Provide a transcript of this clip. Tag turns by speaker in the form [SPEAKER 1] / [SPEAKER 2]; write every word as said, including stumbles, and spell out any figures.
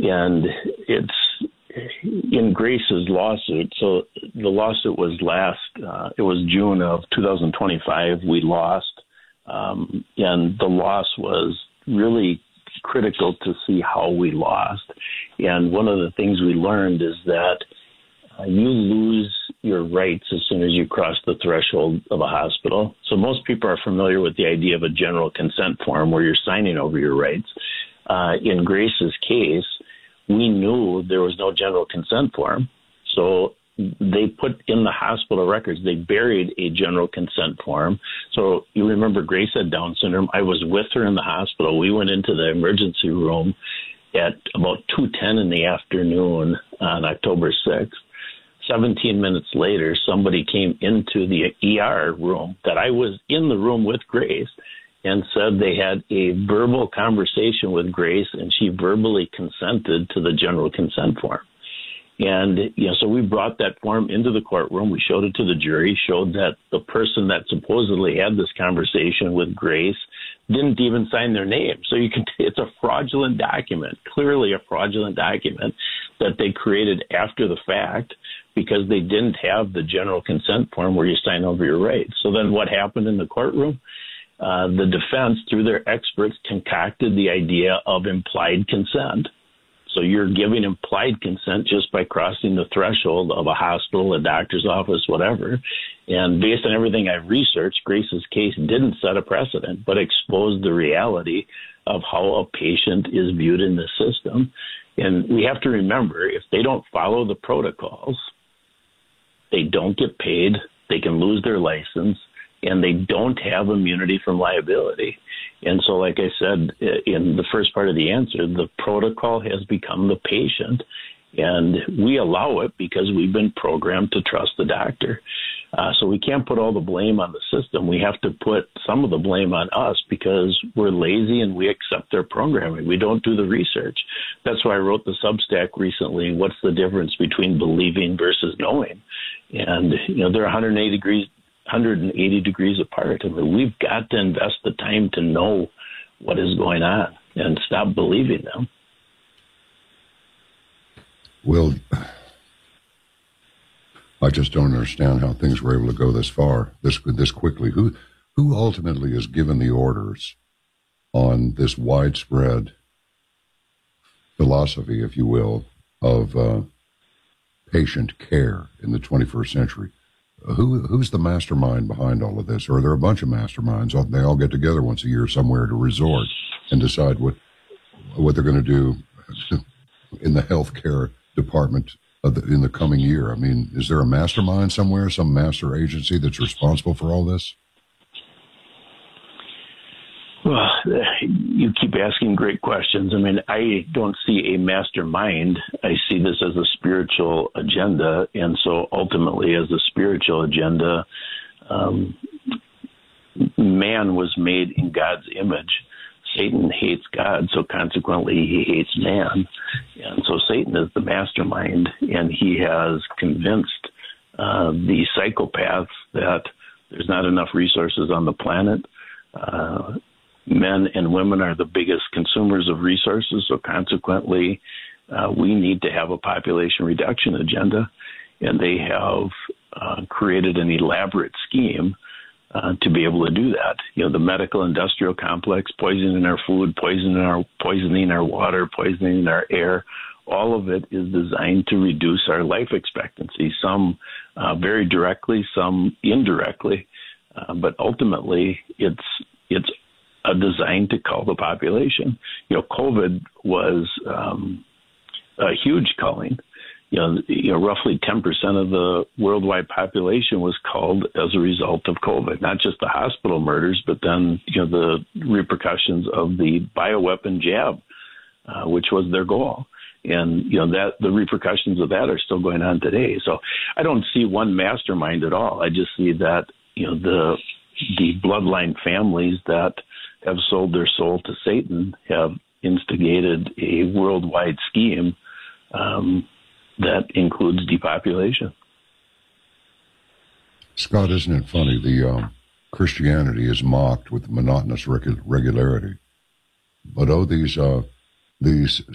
[SPEAKER 1] and it's in Grace's lawsuit. So the lawsuit was last, uh, it was June of two thousand twenty-five. We lost, um, and the loss was really critical to see how we lost. And one of the things we learned is that uh, you lose your rights as soon as you cross the threshold of a hospital. So most people are familiar with the idea of a general consent form where you're signing over your rights. Uh, in Grace's case, we knew there was no general consent form. So they put in the hospital records, they buried a general consent form. So you remember Grace had Down syndrome. I was with her in the hospital. We went into the emergency room at about two ten in the afternoon on October sixth. seventeen minutes later, somebody came into the E R room that I was in the room with Grace and said they had a verbal conversation with Grace, and she verbally consented to the general consent form. And, you know, so we brought that form into the courtroom. We showed it to the jury, showed that the person that supposedly had this conversation with Grace didn't even sign their name. So you can, it's a fraudulent document, clearly a fraudulent document that they created after the fact because they didn't have the general consent form where you sign over your rights. So then what happened in the courtroom? Uh, the defense, through their experts, concocted the idea of implied consent. So you're giving implied consent just by crossing the threshold of a hospital, a doctor's office, whatever. And based on everything I've researched, Grace's case didn't set a precedent, but exposed the reality of how a patient is viewed in the system. And we have to remember, if they don't follow the protocols, they don't get paid, they can lose their license, and they don't have immunity from liability. And so, like I said in the first part of the answer, the protocol has become the patient, and we allow it because we've been programmed to trust the doctor. Uh, so we can't put all the blame on the system. We have to put some of the blame on us because we're lazy and we accept their programming. We don't do the research. That's why I wrote the Substack recently, what's the difference between believing versus knowing? And, you know, they're one hundred eighty degrees one hundred eighty degrees apart. I mean, we've got to invest the time to know what is going on and stop believing them.
[SPEAKER 2] Well, I just don't understand how things were able to go this far, this this quickly. Who who ultimately has given the orders on this widespread philosophy, if you will, of uh, patient care in the twenty-first century? Who who's the mastermind behind all of this? Or are there a bunch of masterminds? They all get together once a year somewhere to resort and decide what what they're going to do in the healthcare department of the, in the coming year. I mean, is there a mastermind somewhere, some master agency that's responsible for all this?
[SPEAKER 1] Well, you keep asking great questions. I mean, I don't see a mastermind. I see this as a spiritual agenda. And so ultimately, as a spiritual agenda, um, man was made in God's image. Satan hates God, so consequently he hates man. And so Satan is the mastermind, and he has convinced uh, the psychopaths that there's not enough resources on the planet. Uh, men and women are the biggest consumers of resources, so consequently uh, we need to have a population reduction agenda. And they have uh, created an elaborate scheme Uh, to be able to do that. You know, the medical industrial complex, poisoning our food, poisoning our poisoning our water, poisoning our air, all of it is designed to reduce our life expectancy, some uh, very directly, some indirectly. Uh, but ultimately, it's it's a design to cull the population. You know, COVID was um, a huge culling. You know, you know, roughly ten percent of the worldwide population was culled as a result of COVID, not just the hospital murders, but then, you know, the repercussions of the bioweapon jab, uh, which was their goal. And, you know, that the repercussions of that are still going on today. So I don't see one mastermind at all. I just see that, you know, the the bloodline families that have sold their soul to Satan have instigated a worldwide scheme um that includes depopulation.
[SPEAKER 2] Scott, isn't it funny? The um, Christianity is mocked with monotonous regu- regularity, but oh, these uh, these